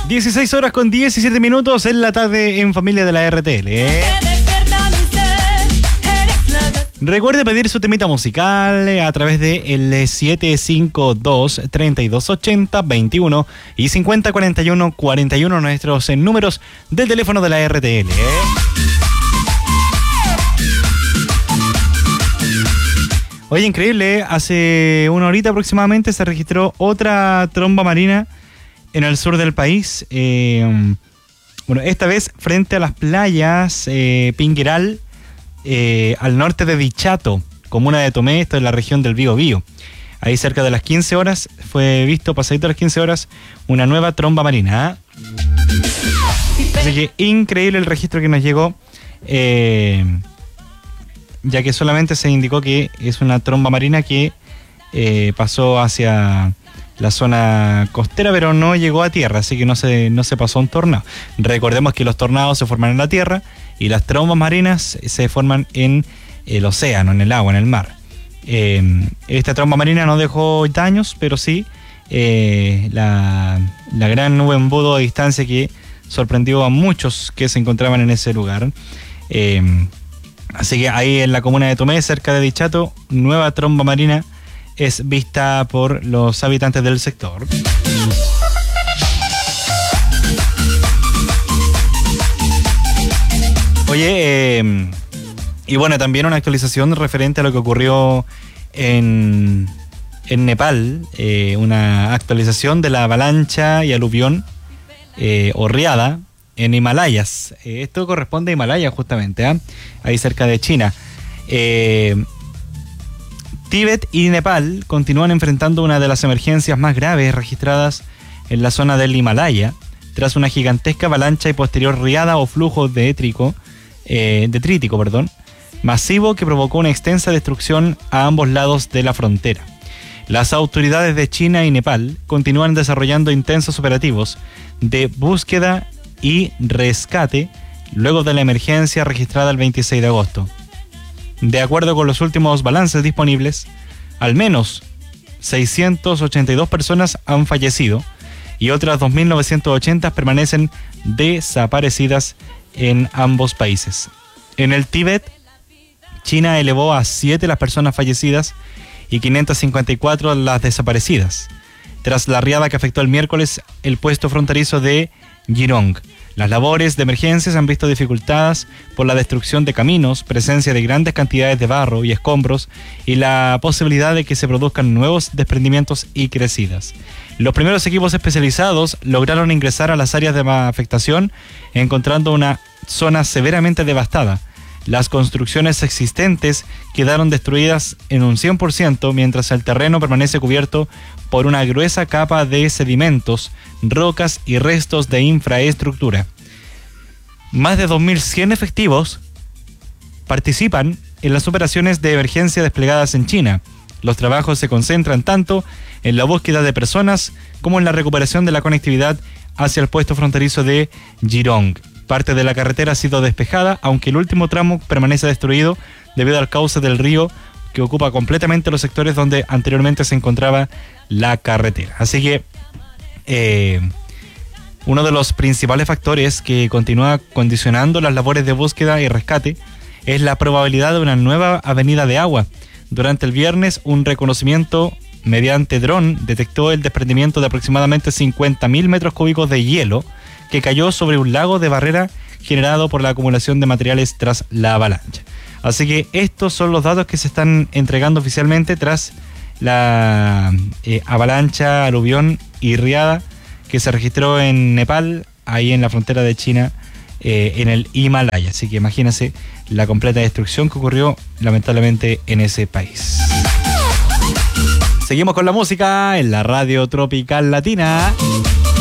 16 horas con 17 minutos en la tarde en familia de la RTL. Recuerde pedir su temita musical a través de el 752-3280-21 y 5041-41, nuestros números del teléfono de la RTL. Oye, increíble, hace una horita aproximadamente se registró otra tromba marina en el sur del país. Bueno, esta vez frente a las playas Pingueral, al norte de Dichato, comuna de Tomé, esto es la región del Biobío. Ahí cerca de las 15 horas fue visto, pasadito a las 15 horas, una nueva tromba marina. Así que increíble el registro que nos llegó, ya que solamente se indicó que es una tromba marina que pasó hacia la zona costera, pero no llegó a tierra, así que no se pasó un tornado. Recordemos que los tornados se forman en la tierra y las trombas marinas se forman en el océano, en el agua, en el mar. Esta tromba marina no dejó daños, pero sí la gran nube embudo a distancia que sorprendió a muchos que se encontraban en ese lugar. Así que ahí en la comuna de Tomé, cerca de Dichato, nueva tromba marina es vista por los habitantes del sector. Oye, y bueno, también una actualización referente a lo que ocurrió en Nepal, una actualización de la avalancha y aluvión o riada en Himalayas. Esto corresponde a Himalayas justamente, ahí cerca de China. Tíbet y Nepal continúan enfrentando una de las emergencias más graves registradas en la zona del Himalaya, tras una gigantesca avalancha y posterior riada o flujo trítico, masivo que provocó una extensa destrucción a ambos lados de la frontera. Las autoridades de China y Nepal continúan desarrollando intensos operativos de búsqueda y rescate luego de la emergencia registrada el 26 de agosto. De acuerdo con los últimos balances disponibles, al menos 682 personas han fallecido y otras 2.980 permanecen desaparecidas en ambos países. En el Tíbet, China elevó a 7 las personas fallecidas y 554 las desaparecidas, tras la riada que afectó el miércoles el puesto fronterizo de Jirong. Las labores de emergencia se han visto dificultadas por la destrucción de caminos, presencia de grandes cantidades de barro y escombros y la posibilidad de que se produzcan nuevos desprendimientos y crecidas. Los primeros equipos especializados lograron ingresar a las áreas de afectación, encontrando una zona severamente devastada. Las construcciones existentes quedaron destruidas en un 100%, mientras el terreno permanece cubierto por una gruesa capa de sedimentos, rocas y restos de infraestructura. Más de 2.100 efectivos participan en las operaciones de emergencia desplegadas en China. Los trabajos se concentran tanto en la búsqueda de personas como en la recuperación de la conectividad hacia el puesto fronterizo de Jirong. Parte de la carretera ha sido despejada, aunque el último tramo permanece destruido debido al cauce del río que ocupa completamente los sectores donde anteriormente se encontraba la carretera. Así que uno de los principales factores que continúa condicionando las labores de búsqueda y rescate es la probabilidad de una nueva avenida de agua. Durante el viernes, un reconocimiento mediante dron detectó el desprendimiento de aproximadamente 50.000 metros cúbicos de hielo que cayó sobre un lago de barrera generado por la acumulación de materiales tras la avalancha. Así que estos son los datos que se están entregando oficialmente tras la avalancha, aluvión y riada que se registró en Nepal, ahí en la frontera de China, en el Himalaya. Así que imagínense la completa destrucción que ocurrió lamentablemente en ese país. Seguimos con la música en la Radio Tropical Latina.